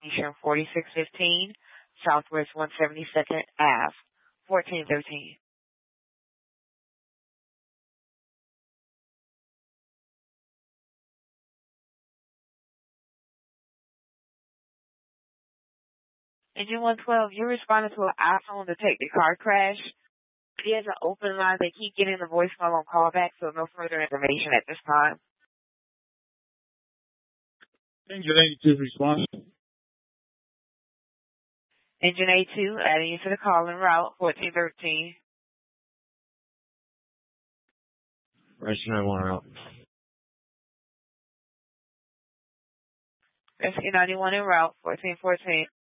Station 4615, Southwest 172nd Ave, 1413. Engine 112, you responded to an iPhone detected car crash. He has an open line. They keep getting the voicemail on callback, so no further information at this time. Engine 82 response. Engine A2, adding you to the calling route, 1413. Rescue 91 route. Rescue 91 en route, 1414.